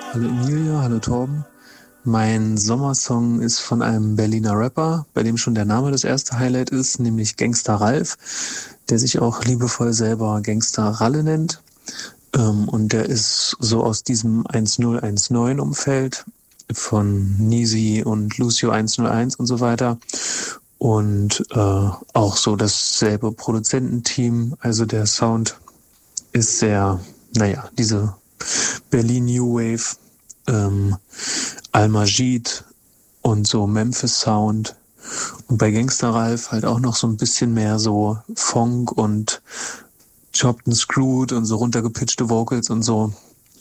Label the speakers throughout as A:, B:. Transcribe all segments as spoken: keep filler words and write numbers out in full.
A: Hallo Emilia, hallo Torben. Mein Sommersong ist von einem Berliner Rapper, bei dem schon der Name das erste Highlight ist, nämlich Gangster Ralf, der sich auch liebevoll selber Gangster Ralle nennt. Ähm, und der ist so aus diesem eins null eins neun Umfeld von Nisi und Lucio eins null eins und so weiter. Und äh, auch so dasselbe Produzententeam. Also der Sound ist sehr, naja, diese Berlin New Wave, ähm, Al-Majid und so Memphis Sound. Und bei Gangster Ralf halt auch noch so ein bisschen mehr so Funk und Chopped and Screwed und so runtergepitchte Vocals und so.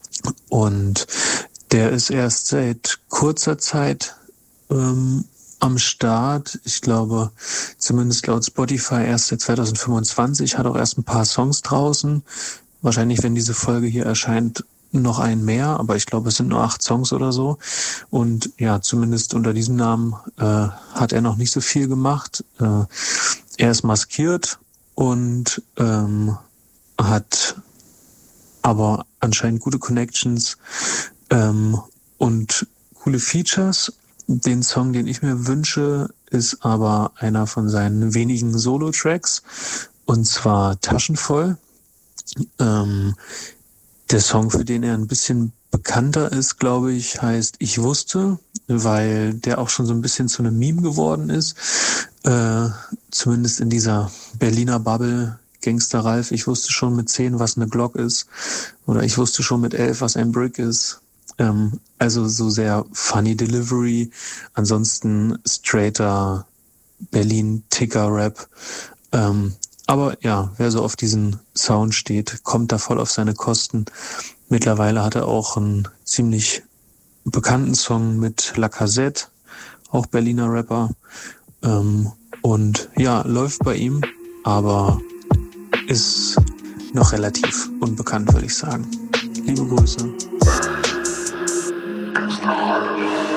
A: Und der ist erst seit kurzer Zeit ähm, am Start. Ich glaube, zumindest laut Spotify erst seit zwanzig fünfundzwanzig, hat auch erst ein paar Songs draußen. Wahrscheinlich, wenn diese Folge hier erscheint, noch ein mehr, aber ich glaube, es sind nur acht Songs oder so. Und ja, zumindest unter diesem Namen äh, hat er noch nicht so viel gemacht. Äh, er ist maskiert und ähm, hat aber anscheinend gute Connections ähm, und coole Features. Den Song, den ich mir wünsche, ist aber einer von seinen wenigen Solo-Tracks, und zwar Taschenvoll. Ähm, der Song, für den er ein bisschen bekannter ist, glaube ich, heißt Ich wusste, weil der auch schon so ein bisschen zu einem Meme geworden ist. Äh, zumindest in dieser Berliner Bubble. Gangster Ralf, ich wusste schon mit zehn, was eine Glock ist. Oder ich wusste schon mit elf, was ein Brick ist. Ähm, also so sehr funny Delivery. Ansonsten straighter Berlin-Ticker-Rap. Ähm, aber ja, wer so auf diesen Sound steht, kommt da voll auf seine Kosten. Mittlerweile hat er auch einen ziemlich bekannten Song mit Lacazette, auch Berliner Rapper. Ähm, und ja, läuft bei ihm, aber ist noch relativ unbekannt, würde ich sagen. Liebe Grüße.